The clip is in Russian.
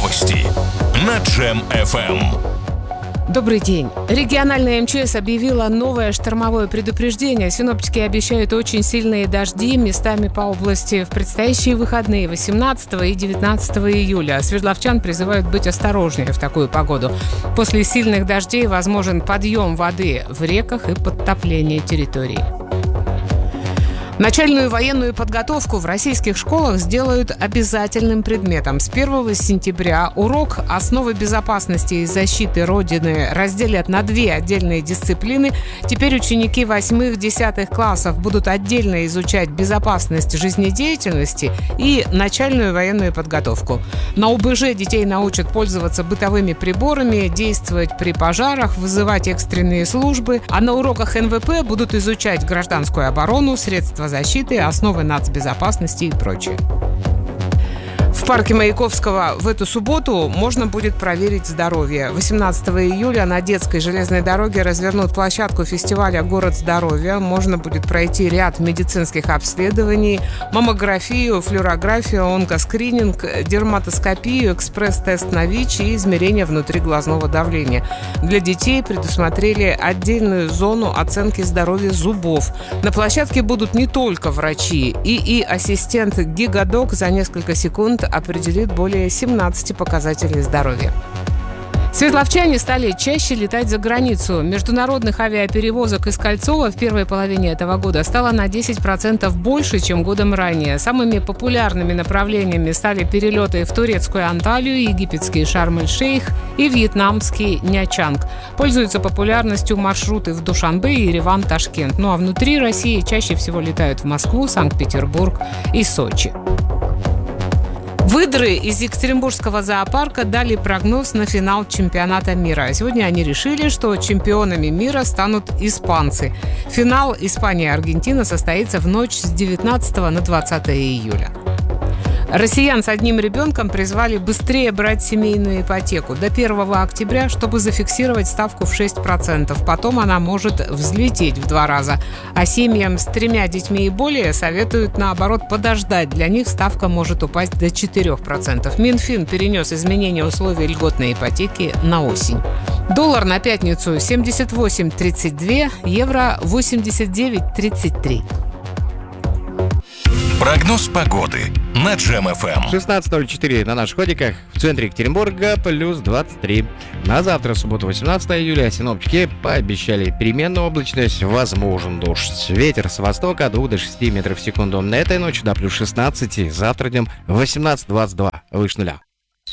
Новости на Джем FM. Добрый день. Региональная МЧС объявила новое штормовое предупреждение. Синоптики обещают очень сильные дожди местами по области в предстоящие выходные 18 и 19 июля. Свердловчан призывают быть осторожнее в такую погоду. После сильных дождей возможен подъем воды в реках и подтопление территорий. Начальную военную подготовку в российских школах сделают обязательным предметом. С 1 сентября урок «Основы безопасности и защиты Родины» разделят на две отдельные дисциплины. Теперь ученики 8-10 классов будут отдельно изучать безопасность жизнедеятельности и начальную военную подготовку. На ОБЖ детей научат пользоваться бытовыми приборами, действовать при пожарах, вызывать экстренные службы. А на уроках НВП будут изучать гражданскую оборону, средства защиты, основы нацбезопасности и прочее. В парке Маяковского в эту субботу можно будет проверить здоровье. 18 июля на Детской железной дороге развернут площадку фестиваля «Город здоровья». Можно будет пройти ряд медицинских обследований: маммографию, флюорографию, онкоскрининг, дерматоскопию, экспресс-тест на ВИЧ и измерение внутриглазного давления. Для детей предусмотрели отдельную зону оценки здоровья зубов. На площадке будут не только врачи. ИИ-ассистент «Гигадок» за несколько секунд определит более 17 показателей здоровья. Свердловчане стали чаще летать за границу. Международных авиаперевозок из Кольцова в первой половине этого года стало на 10% больше, чем годом ранее. Самыми популярными направлениями стали перелеты в турецкую Анталию, египетский Шарм-эль-Шейх и вьетнамский Нячанг. Пользуются популярностью маршруты в Душанбе и Ереван-Ташкент. Ну а внутри России чаще всего летают в Москву, Санкт-Петербург и Сочи. Выдры из Екатеринбургского зоопарка дали прогноз на финал чемпионата мира. Сегодня они решили, что чемпионами мира станут испанцы. Финал Испания-Аргентина состоится в ночь с 19 на 20 июля. Россиян с одним ребенком призвали быстрее брать семейную ипотеку до 1 октября, чтобы зафиксировать ставку в 6%. Потом она может взлететь в 2 раза. А семьям с 3 детьми и более советуют, наоборот, подождать. Для них ставка может упасть до 4%. Минфин перенес изменение условий льготной ипотеки на осень. Доллар на пятницу 78.32, евро 89.33. Прогноз погоды на Джем FM. 16:04 на наших ходиках. В центре Екатеринбурга плюс 23. На завтра, субботу, 18 июля, синоптики пообещали переменную облачность, возможен дождь. Ветер с востока от 2 до 6 метров в секунду. На этой ночью до плюс 16. Завтра днем 18-22, выше нуля.